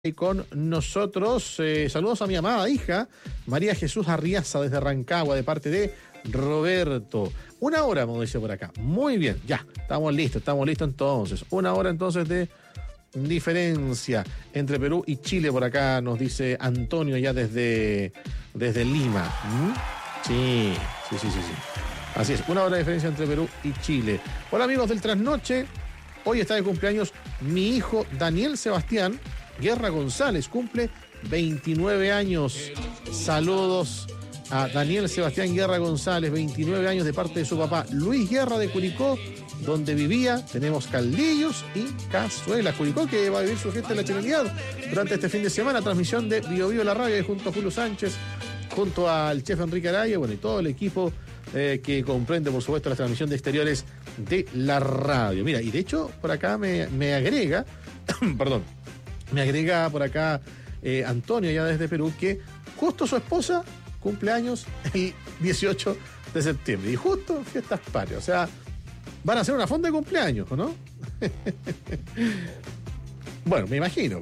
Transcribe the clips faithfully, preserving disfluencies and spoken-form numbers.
Y con nosotros, eh, saludos a mi amada hija, María Jesús Arriaza, desde Rancagua, de parte de Roberto. Una hora, me dice por acá. Muy bien, ya, estamos listos, estamos listos entonces. Una hora entonces de diferencia entre Perú y Chile, por acá nos dice Antonio, ya desde, desde Lima. ¿Mm? Sí, sí, sí, sí, sí. Así es, una hora de diferencia entre Perú y Chile. Hola amigos del Trasnoche, hoy está de cumpleaños mi hijo Daniel Sebastián Guerra González, cumple veintinueve años. Saludos a Daniel Sebastián Guerra González, veintinueve años, de parte de su papá Luis Guerra de Curicó, donde vivía. Tenemos caldillos y cazuelas. Curicó, que va a vivir su fiesta de la chilenidad durante este fin de semana. Transmisión de Bio Bio La Radio, junto a Julio Sánchez, junto al chef Enrique Araya, bueno, y todo el equipo eh, que comprende, por supuesto, la transmisión de exteriores de la radio. Mira, y de hecho, por acá me, me agrega, perdón, Me agrega por acá eh, Antonio, ya desde Perú, que justo su esposa cumple años el dieciocho de septiembre. Y justo fiestas patrias. O sea, van a hacer una fonda de cumpleaños, ¿o no? Bueno, me imagino.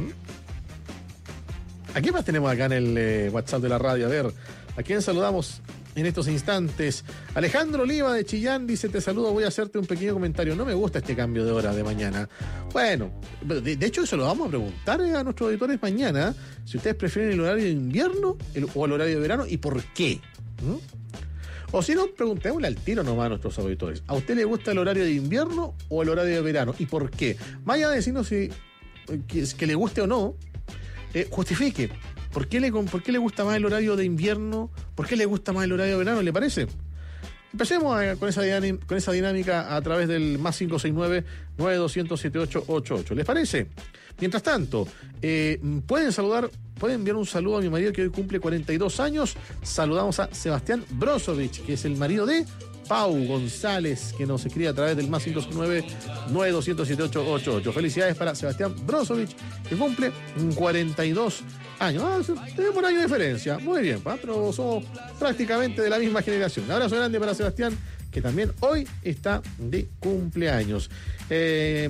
¿A quién más tenemos acá en el eh, WhatsApp de la radio? A ver, ¿a quién saludamos en estos instantes? Alejandro Oliva de Chillán dice: te saludo, voy a hacerte un pequeño comentario. No me gusta este cambio de hora de mañana. Bueno, de, de hecho eso lo vamos a preguntar a nuestros auditores mañana, si ustedes prefieren el horario de invierno el, o el horario de verano y por qué. ¿Mm? O si no, preguntémosle al tiro nomás a nuestros auditores: ¿a usted le gusta el horario de invierno o el horario de verano y por qué? Más allá de decirnos si que, que le guste o no, eh, justifique. ¿Por qué, le, ¿Por qué le gusta más el horario de invierno? ¿Por qué le gusta más el horario de verano? ¿Le parece? Empecemos a, con, esa dinámica, con esa dinámica a través del más cinco seis nueve, nueve dos cero cero, siete ocho ocho ocho. ¿Les parece? Mientras tanto, eh, pueden saludar, pueden enviar un saludo a mi marido, que hoy cumple cuarenta y dos años. Saludamos a Sebastián Brozovich, que es el marido de Pau González, que nos escribe a través del más cinco seis nueve, nueve dos cero cero, siete ocho ocho ocho. Felicidades para Sebastián Brozovich, que cumple cuarenta y dos años. Ah, tenemos un año de diferencia. Muy bien, ¿pa? Pero somos prácticamente de la misma generación. Un abrazo grande para Sebastián, que también hoy está de cumpleaños. Eh,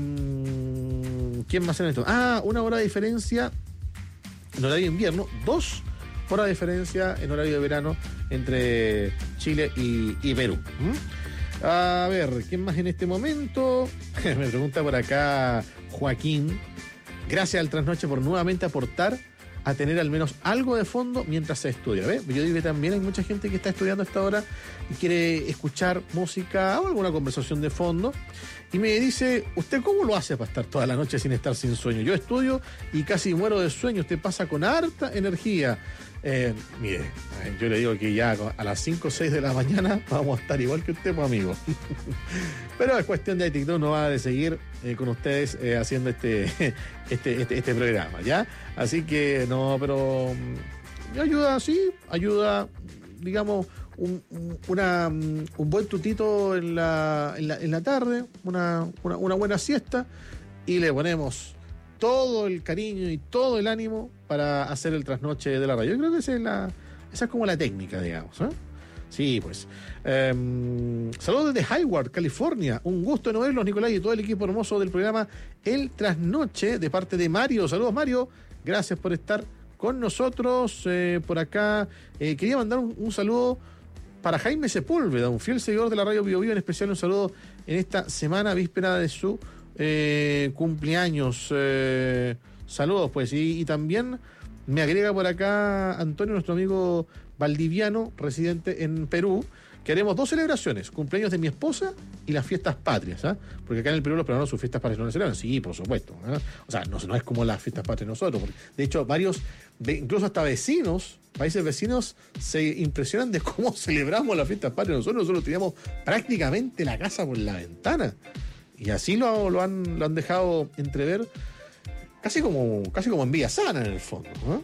¿Quién más en esto? Ah, una hora de diferencia en horario de invierno, dos horas de diferencia en horario de verano entre Chile y, y Perú. ¿Mm? A ver, ¿quién más en este momento? Me pregunta por acá Joaquín: gracias al Trasnoche por nuevamente aportar a tener al menos algo de fondo mientras se estudia. ¿Ve? Yo digo que también hay mucha gente que está estudiando a esta hora y quiere escuchar música o alguna conversación de fondo. Y me dice: ¿usted cómo lo hace para estar toda la noche sin estar sin sueño? Yo estudio y casi muero de sueño. Usted pasa con harta energía. Eh, mire, yo le digo que ya a las cinco o seis de la mañana vamos a estar igual que usted, pues, amigo. Pero es cuestión de actitud, no va de seguir eh, con ustedes eh, haciendo este, este, este, este programa, ¿ya? Así que no, pero um, ayuda, sí, ayuda, digamos, un, una, un buen tutito en la, en la, en la tarde, una, una, una buena siesta, y le ponemos todo el cariño y todo el ánimo para hacer el trasnoche de la radio. Yo creo que esa es, la, esa es como la técnica, digamos, ¿eh? Sí, pues. Eh, saludos desde Hayward, California. Un gusto de no verlos, Nicolás, y todo el equipo hermoso del programa El Trasnoche, de parte de Mario. Saludos, Mario. Gracias por estar con nosotros. Eh, por acá eh, quería mandar un, un saludo para Jaime Sepúlveda, un fiel seguidor de la radio Bio Bio, en especial un saludo en esta semana, víspera de su eh, cumpleaños. Eh, saludos, pues. Y, y también me agrega por acá Antonio, nuestro amigo valdiviano, residente en Perú, que haremos dos celebraciones: cumpleaños de mi esposa y las fiestas patrias, ¿eh? Porque acá en el Perú los peruanos sus fiestas patrias no las celebran. Sí, por supuesto, ¿eh? O sea, no, no es como las fiestas patrias nosotros, porque de hecho varios, incluso hasta vecinos, países vecinos, se impresionan de cómo celebramos las fiestas patrias. Nosotros nosotros teníamos prácticamente la casa por la ventana, y así lo, lo, han, lo han dejado entrever casi como, casi como en Villa Sana, en el fondo, ¿eh?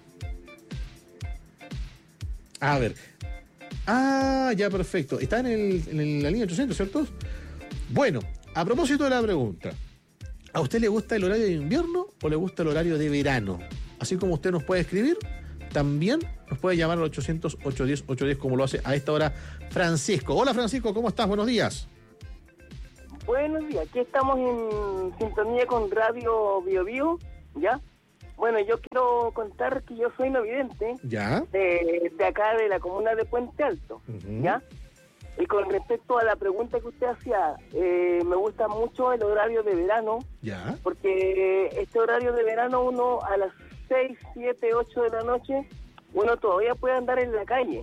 A ver. Ah, ya, perfecto. Está en, el, en la línea ochocientos, ¿cierto? Bueno, a propósito de la pregunta, ¿a usted le gusta el horario de invierno o le gusta el horario de verano? Así como usted nos puede escribir, también nos puede llamar al ochocientos, ochocientos diez, ochocientos diez, como lo hace a esta hora Francisco. Hola, Francisco, ¿cómo estás? Buenos días. Buenos días, aquí estamos en sintonía con Radio Bio Bio, ¿ya? Bueno, yo quiero contar que yo soy no vidente. Ya. De, de acá, de la comuna de Puente Alto, uh-huh. ¿ya? Y con respecto a la pregunta que usted hacía, eh, me gusta mucho el horario de verano. Ya. Porque este horario de verano, uno a las seis, siete, ocho de la noche, uno todavía puede andar en la calle.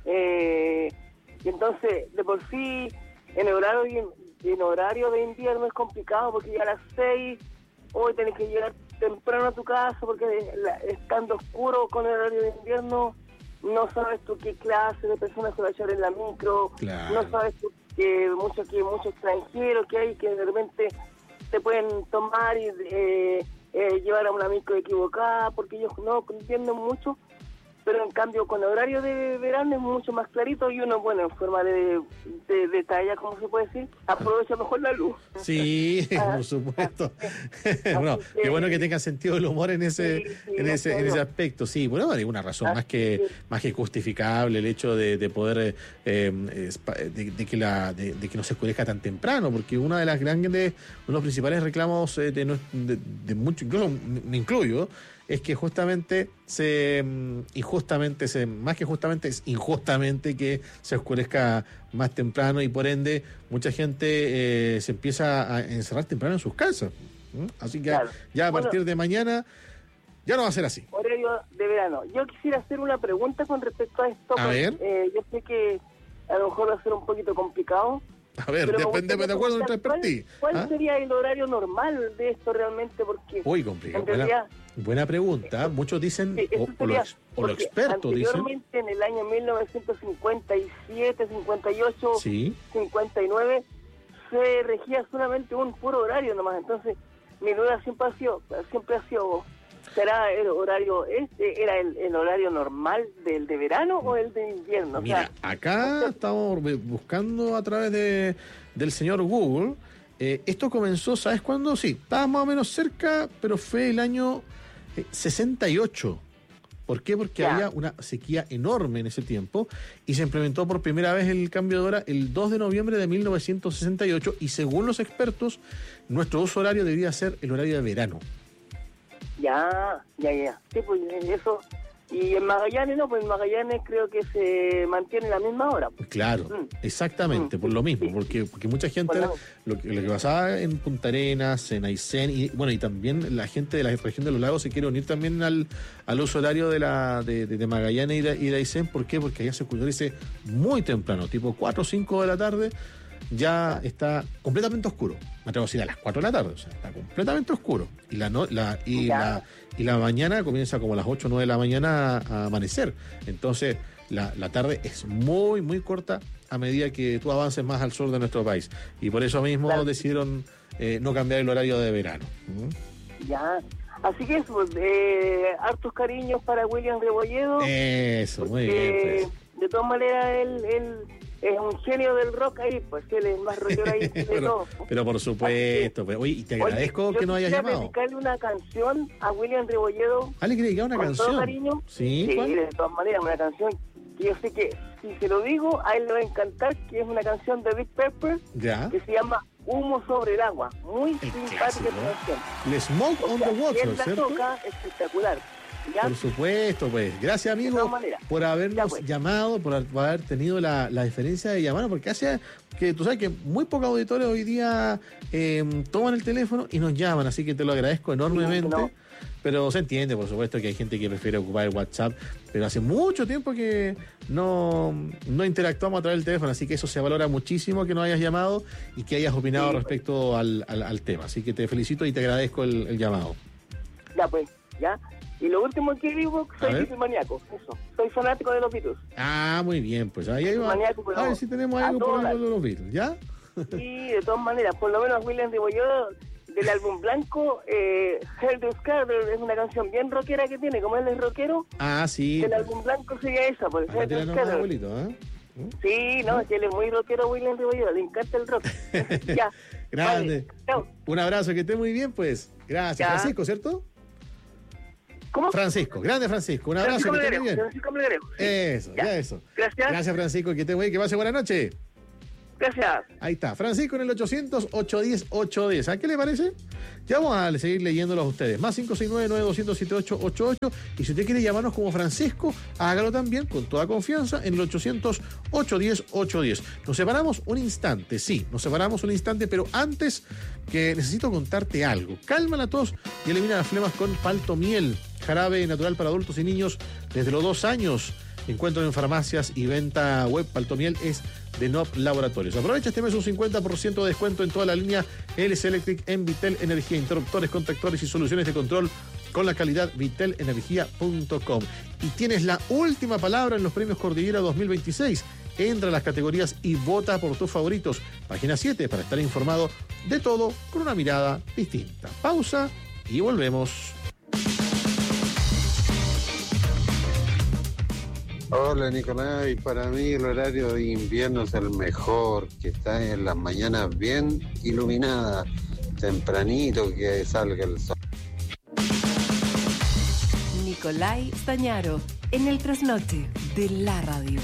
Eh, y entonces, de por sí, en horario, en horario de invierno es complicado porque ya a las seis, hoy tenés que llegar temprano a tu casa porque la, estando oscuro con el horario de invierno, no sabes tú qué clase de personas se va a echar en la micro, claro. no sabes tú que muchos que muchos extranjeros que hay que de repente te pueden tomar y eh, eh, llevar a una micro equivocada porque ellos no entienden mucho. Pero en cambio con el horario de verano es mucho más clarito y uno, bueno, en forma de, de, de talla, ¿cómo se puede decir? Aprovecha mejor la luz. Sí, por supuesto. Bueno, que, qué bueno que tenga sentido el humor en ese, sí, sí, en ese, en ese aspecto. Sí, bueno, hay una razón más que, más que justificable el hecho de, de poder eh, de, de que la de, de que no se oscurezca tan temprano, porque una de las grandes, uno de los principales reclamos de, de, de, de mucho, incluso me incluyo, es que justamente se injustamente se más que justamente es injustamente que se oscurezca más temprano y por ende mucha gente eh, se empieza a encerrar temprano en sus casas. ¿Mm? Así que claro. ya a partir bueno, de mañana ya no va a ser así. Horario de verano. Yo quisiera hacer una pregunta con respecto a esto. A ver. Eh, yo sé que a lo mejor va a ser un poquito complicado. A ver, depende de acuerdo a nuestra expertise. ¿Cuál, cuál ¿Ah? sería el horario normal de esto realmente? Porque Uy, complicado. En realidad, buena, buena pregunta. Eh, Muchos dicen, sí, o, o, los, o los expertos dicen... Anteriormente, en el año mil novecientos cincuenta y siete, cincuenta y ocho, sí. cincuenta y nueve, se regía solamente un puro horario nomás. Entonces, mi duda siempre ha sido... Siempre ha sido ¿será el horario este, era el, el horario normal del de verano o el de invierno? Mira, o sea, acá estamos buscando a través de del señor Google. Eh, esto comenzó, ¿sabes cuándo? Sí, estaba más o menos cerca, pero fue el año eh, sesenta y ocho. ¿Por qué? Porque ya. había una sequía enorme en ese tiempo y se implementó por primera vez el cambio de hora el dos de noviembre de mil novecientos sesenta y ocho y según los expertos, nuestro uso horario debería ser el horario de verano. Ya, ya, ya. Sí, pues eso. Y en Magallanes no, pues en Magallanes creo que se mantiene la misma hora. Claro, mm. exactamente, mm. por lo mismo, sí. porque porque mucha gente, bueno, lo, que, lo que pasaba en Punta Arenas, en Aysén, y bueno, y también la gente de la región de los lagos se quiere unir también al, al uso horario de la de, de, de Magallanes y de, y de Aysén. ¿Por qué? Porque allá se oscurece muy temprano, tipo cuatro o cinco de la tarde, ya está completamente oscuro. Me atrevo a decir a las cuatro de la tarde, o sea, está completamente oscuro. Y la no, la y ya. la y la mañana comienza como a las ocho o nueve de la mañana a, a amanecer. Entonces, la, la tarde es muy, muy corta a medida que tú avances más al sur de nuestro país. Y por eso mismo claro. decidieron eh, no cambiar el horario de verano. ¿Mm? Ya. Así que eso, eh, hartos cariños para William Rebolledo. Eso, muy bien. Pues. De todas maneras, él, él es un genio del rock ahí, pues él es más rockero ahí de pero, todo. Pero por supuesto, pues, oye, y te agradezco oye, que nos hayas llamado. Yo dedicarle una canción a William Rebolledo. Ah, ¿le quería dedicar una con canción? Todo cariño. Sí, sí ¿cuál? de todas maneras, una canción que yo sé que si se lo digo, a él le va a encantar, que es una canción de Big Pepper, ya. que se llama Humo sobre el agua. Muy el simpática clásico, canción. El Smoke o on sea, the Water, él la ¿cierto? toca espectacular. ¿Ya? Por supuesto, pues. Gracias, amigo, por habernos ya, pues. llamado, por haber tenido la, la diferencia de llamar, porque hace que tú sabes que muy pocos auditores hoy día eh, toman el teléfono y nos llaman, así que te lo agradezco enormemente. Sí, no. Pero se entiende, por supuesto, que hay gente que prefiere ocupar el WhatsApp, pero hace mucho tiempo que no, no interactuamos a través del teléfono, así que eso se valora muchísimo que nos hayas llamado y que hayas opinado sí, respecto pues. al, al, al tema. Así que te felicito y te agradezco el, el llamado. Ya, pues, ya. Y lo último que digo, soy Beatles maníaco, eso. Soy fanático de los Beatles. Ah, muy bien, pues ahí va. Maníaco, a ver si tenemos algo por de los Beatles, ¿ya? Sí, de todas maneras, por lo menos William Rebolledo, del álbum blanco, eh, Helter Skelter es una canción bien rockera que tiene, como él es rockero. Ah, sí. El álbum blanco sería esa, por ah, Helter Skelter. Abuelito, ¿eh? Sí, no, es que él es muy rockero, William Rebolledo, le encanta el rock. Ya. Grande. Vale. Un abrazo, que esté muy bien, pues. Gracias. Ya. Francisco, ¿cierto? ¿Cómo? Francisco, grande Francisco, un abrazo, Francisco que esté muy bien. Francisco Melgareo, sí. Eso, ya. ya eso. Gracias. Gracias, Francisco, que te que pase buena noche. Gracias. Ahí está, Francisco en el ochocientos, ochocientos diez, ochocientos diez. ¿A qué le parece? Ya vamos a seguir leyéndolos a ustedes. Más cinco seis nueve, nueve dos cero siete ocho ocho ocho. Y si usted quiere llamarnos como Francisco, hágalo también con toda confianza en el ochocientos, ochocientos diez, ochocientos diez. Nos separamos un instante, sí, nos separamos un instante, pero antes que necesito contarte algo. Calma la tos y elimina las flemas con Paltomiel, jarabe natural para adultos y niños desde los dos años. Encuentro en farmacias y venta web. Paltomiel es de N O P Laboratorios. Aprovecha este mes un cincuenta por ciento de descuento en toda la línea L S Electric en Vitel Energía, interruptores, contactores y soluciones de control con la calidad vitel energía punto com. Y tienes la última palabra en los premios Cordillera dos mil veintiséis. Entra a las categorías y vota por tus favoritos. Página siete para estar informado de todo con una mirada distinta. Pausa y volvemos. Hola Nicolás, y para mí el horario de invierno es el mejor, que está en las mañanas bien iluminadas, tempranito que salga el sol. Nicolai Stañaro, en el trasnoche de la radio.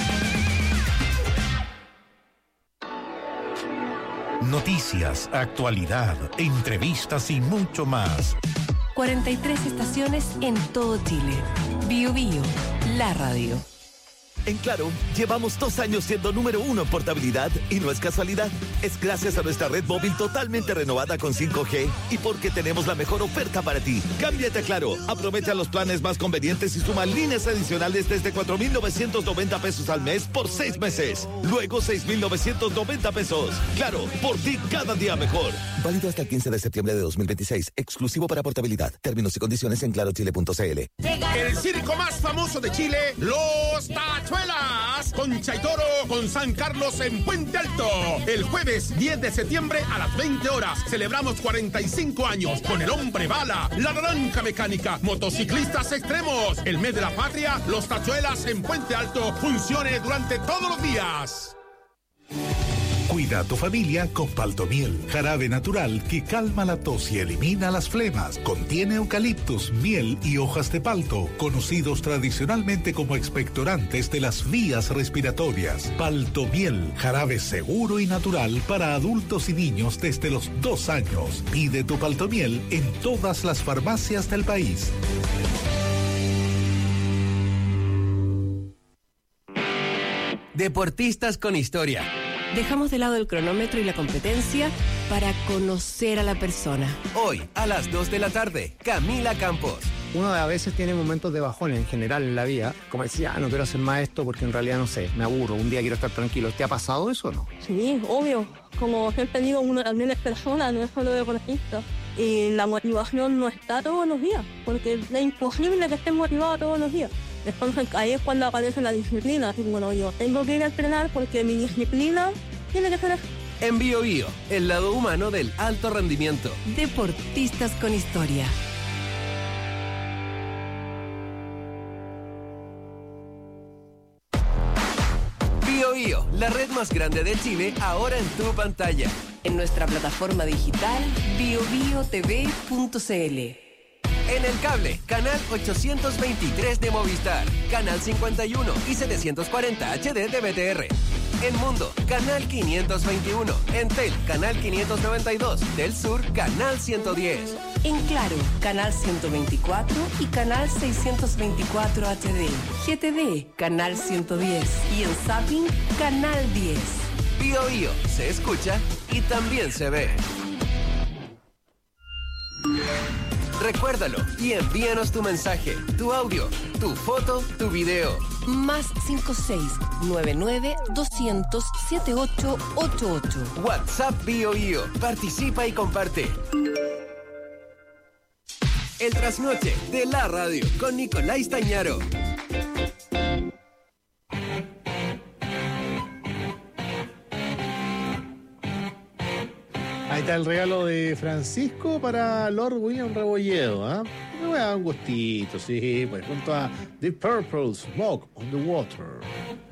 Noticias, actualidad, entrevistas y mucho más. cuarenta y tres estaciones en todo Chile. Bio Bio, la radio. En Claro, llevamos dos años siendo número uno en portabilidad y no es casualidad. Es gracias a nuestra red móvil totalmente renovada con cinco G y porque tenemos la mejor oferta para ti. Cámbiate a Claro, aprovecha los planes más convenientes y suma líneas adicionales desde cuatro mil novecientos noventa pesos al mes por seis meses. Luego seis mil novecientos noventa pesos. Claro, por ti cada día mejor. Válido hasta el quince de septiembre de dos mil veintiséis. Exclusivo para portabilidad. Términos y condiciones en claro chile punto c l. El circo más famoso de Chile, Los Tachuelas. Concha y Toro con San Carlos en Puente Alto. El jueves diez de septiembre a las veinte horas. Celebramos cuarenta y cinco años con el Hombre Bala, la Naranja Mecánica, motociclistas extremos. El mes de la patria, Los Tachuelas en Puente Alto. Funcione durante todos los días. Cuida a tu familia con Paltomiel, jarabe natural que calma la tos y elimina las flemas. Contiene eucaliptus, miel y hojas de palto, conocidos tradicionalmente como expectorantes de las vías respiratorias. Paltomiel, jarabe seguro y natural para adultos y niños desde los dos años. Pide tu Paltomiel en todas las farmacias del país. Deportistas con historia. Dejamos de lado el cronómetro y la competencia para conocer a la persona. Hoy, a las dos de la tarde, Camila Campos. Uno a veces tiene momentos de bajón en general en la vida, como decía, ah, no quiero hacer más esto porque en realidad no sé, me aburro, un día quiero estar tranquilo. ¿Te ha pasado eso o no? Sí, obvio. Como siempre digo, uno también es persona, no es solo deportista. Y la motivación no está todos los días, porque es imposible que estés motivado todos los días. Entonces ahí es cuando aparece la disciplina. Así, bueno, yo tengo que ir a entrenar porque mi disciplina tiene que ser así. En Bio Bio, el lado humano del alto rendimiento. Deportistas con historia. Bio Bio, la red más grande de Chile, ahora en tu pantalla. En nuestra plataforma digital bio bio t v punto c l. En el cable, canal ochocientos veintitrés de Movistar, canal cincuenta y uno y setecientos cuarenta H D de B T R. En Mundo, canal quinientos veintiuno. En Tel, canal quinientos noventa y dos. Del Sur, canal ciento diez. En Claro, canal ciento veinticuatro y canal seiscientos veinticuatro H D. G T D, canal ciento diez. Y en Zapping, canal diez. Bio Bio, se escucha y también se ve. Recuérdalo y envíanos tu mensaje, tu audio, tu foto, tu video. Más cinco seis nueve nueve dos cero cero siete ocho ocho ocho. WhatsApp Bio Bio. Participa y comparte. El trasnoche de la radio con Nicolai Stañaro. Ahí está el regalo de Francisco para Lord William Rebolledo, ¿ah? ¿eh? Me voy a dar un gustito, sí, pues junto a The Purple, Smoke on the Water.